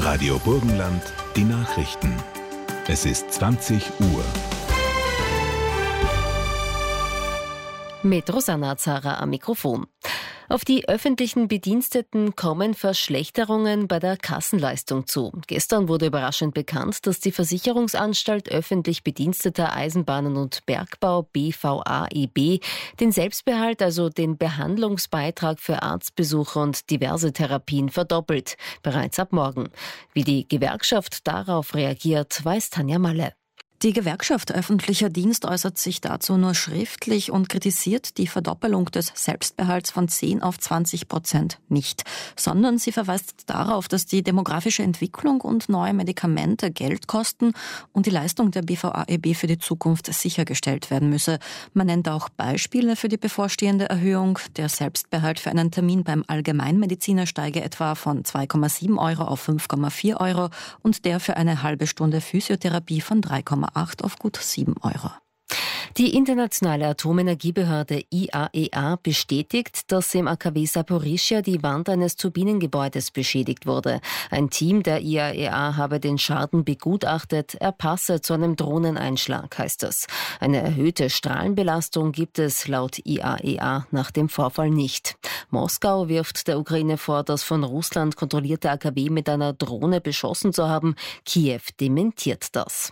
Radio Burgenland, die Nachrichten. Es ist 20 Uhr. Mit Rosanna Zara am Mikrofon. Auf die öffentlichen Bediensteten kommen Verschlechterungen bei der Kassenleistung zu. Gestern wurde überraschend bekannt, dass die Versicherungsanstalt öffentlich bediensteter Eisenbahnen und Bergbau BVAEB den Selbstbehalt, also den Behandlungsbeitrag für Arztbesuche und diverse Therapien verdoppelt. Bereits ab morgen. Wie die Gewerkschaft darauf reagiert, weiß Tanja Malle. Die Gewerkschaft Öffentlicher Dienst äußert sich dazu nur schriftlich und kritisiert die Verdoppelung des Selbstbehalts von 10 auf 20% nicht, sondern sie verweist darauf, dass die demografische Entwicklung und neue Medikamente Geld kosten und die Leistung der BVAEB für die Zukunft sichergestellt werden müsse. Man nennt auch Beispiele für die bevorstehende Erhöhung. Der Selbstbehalt für einen Termin beim Allgemeinmediziner steige etwa von 2,7 € auf 5,4 € und der für eine halbe Stunde Physiotherapie von 3,8 auf gut 7 €. Die internationale Atomenergiebehörde IAEA bestätigt, dass im AKW Saporischschja die Wand eines Turbinengebäudes beschädigt wurde. Ein Team der IAEA habe den Schaden begutachtet, er passe zu einem Drohneneinschlag, heißt es. Eine erhöhte Strahlenbelastung gibt es laut IAEA nach dem Vorfall nicht. Moskau wirft der Ukraine vor, das von Russland kontrollierte AKW mit einer Drohne beschossen zu haben. Kiew dementiert das.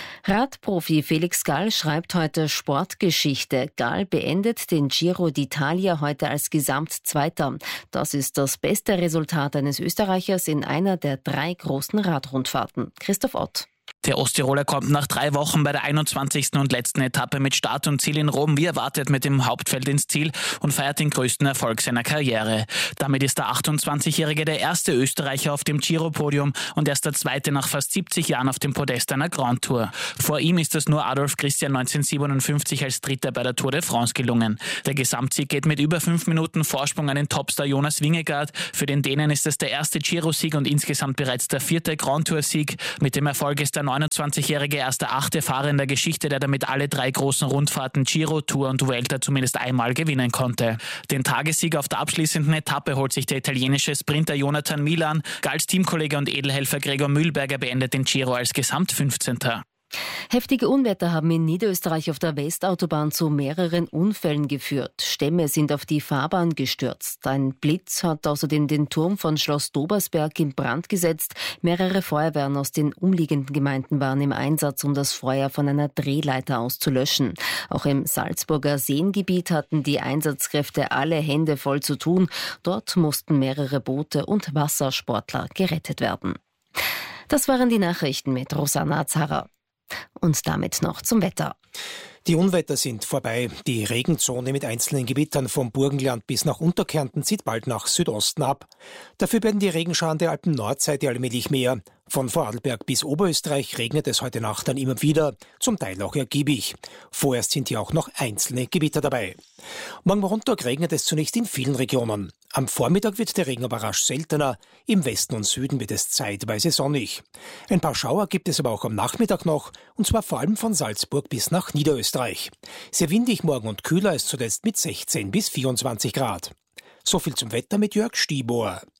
Radprofi Felix Gall schreibt heute Sportgeschichte. Gall beendet den Giro d'Italia heute als Gesamtzweiter. Das ist das beste Resultat eines Österreichers in einer der 3 großen Radrundfahrten. Christoph Ott. Der Osttiroler kommt nach 3 Wochen bei der 21. und letzten Etappe mit Start und Ziel in Rom wie erwartet mit dem Hauptfeld ins Ziel und feiert den größten Erfolg seiner Karriere. Damit ist der 28-Jährige der erste Österreicher auf dem Giro-Podium und erst der zweite nach fast 70 Jahren auf dem Podest einer Grand Tour. Vor ihm ist es nur Adolf Christian 1957 als Dritter bei der Tour de France gelungen. Der Gesamtsieg geht mit über 5 Minuten Vorsprung an den Topstar Jonas Vingegaard. Für den Dänen ist es der erste Giro-Sieg und insgesamt bereits der 4. Grand Tour-Sieg. Mit dem Erfolg ist der 29-Jährige erst der 8. Fahrer in der Geschichte, der damit alle 3 großen Rundfahrten Giro, Tour und Vuelta zumindest einmal gewinnen konnte. Den Tagessieg auf der abschließenden Etappe holt sich der italienische Sprinter Jonathan Milan. Galls Teamkollege und Edelhelfer Gregor Mühlberger beendet den Giro als Gesamt 15. Heftige Unwetter haben in Niederösterreich auf der Westautobahn zu mehreren Unfällen geführt. Stämme sind auf die Fahrbahn gestürzt. Ein Blitz hat außerdem den Turm von Schloss Dobersberg in Brand gesetzt. Mehrere Feuerwehren aus den umliegenden Gemeinden waren im Einsatz, um das Feuer von einer Drehleiter aus zu löschen. Auch im Salzburger Seengebiet hatten die Einsatzkräfte alle Hände voll zu tun. Dort mussten mehrere Boote und Wassersportler gerettet werden. Das waren die Nachrichten mit Rosanna Zara. Und damit noch zum Wetter. Die Unwetter sind vorbei. Die Regenzone mit einzelnen Gewittern vom Burgenland bis nach Unterkärnten zieht bald nach Südosten ab. Dafür werden die Regenschauer der Alpen-Nordseite allmählich mehr. Von Vorarlberg bis Oberösterreich regnet es heute Nacht dann immer wieder, zum Teil auch ergiebig. Vorerst sind hier auch noch einzelne Gewitter dabei. Morgen Montag regnet es zunächst in vielen Regionen. Am Vormittag wird der Regen aber rasch seltener. Im Westen und Süden wird es zeitweise sonnig. Ein paar Schauer gibt es aber auch am Nachmittag noch, und zwar vor allem von Salzburg bis nach Niederösterreich. Sehr windig morgen und kühler als zuletzt mit 16 bis 24 Grad. So viel zum Wetter mit Jörg Stiebohr.